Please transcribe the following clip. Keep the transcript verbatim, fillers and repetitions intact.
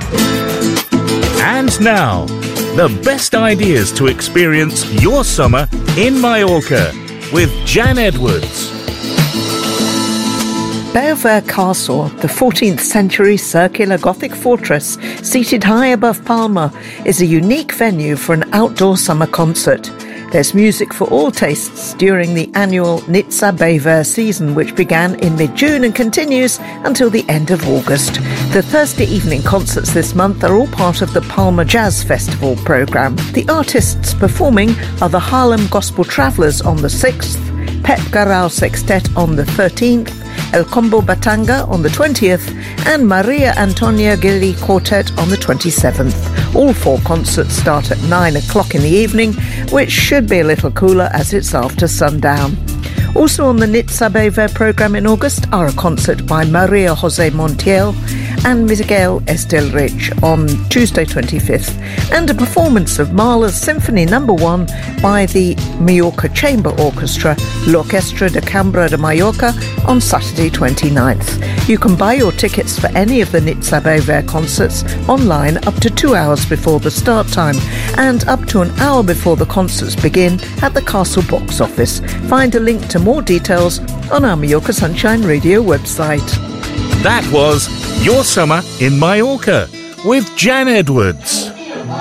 And now, the best ideas to experience your summer in Mallorca with Jan Edwards. Belver Castle, the fourteenth century circular Gothic fortress seated high above Palma, is a unique venue for an outdoor summer concert. There's music for all tastes during the annual Nitsa Belver season, which began in mid-June and continues until the end of August. The Thursday evening concerts this month are all part of the Palma Jazz Festival programme. The artists performing are the Harlem Gospel Travellers on the sixth, Pep Garral Sextet on the thirteenth, El Combo Batanga on the twentieth, and Maria Antonia Gili Quartet on the twenty-seventh. All four concerts start at nine o'clock in the evening, which should be a little cooler as it's after sundown. Also on the Nitsa Belver programme in August are a concert by Maria Jose Montiel and Miguel Estelrich on Tuesday twenty-fifth, and a performance of Mahler's Symphony Number One by the Mallorca Chamber Orchestra, L'Orchestra de Cambra de Mallorca, on Saturday twenty-ninth. You can buy your tickets for any of the Nitsa Belver concerts online up to two hours before the start time and up to an hour before the concerts begin at the Castle box office. Find a link to more details on our Mallorca Sunshine Radio website. That was Your Summer in Mallorca with Jan Edwards.